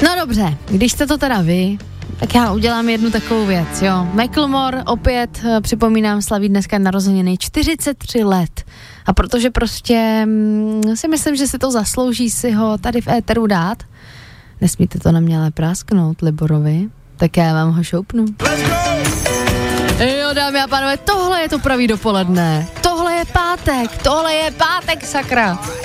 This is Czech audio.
No dobře, když jste to teda vy, tak já udělám jednu takovou věc, jo. Macklemore opět, připomínám, slaví dneska narozeniny 43 let. A protože prostě si myslím, že si to zaslouží si ho tady v éteru dát, nesmíte to na mě ale prásknout, Liborovi, tak já vám ho šoupnu. Jo, dámy a pánové, tohle je to pravý dopoledne. Tohle je pátek, sakra.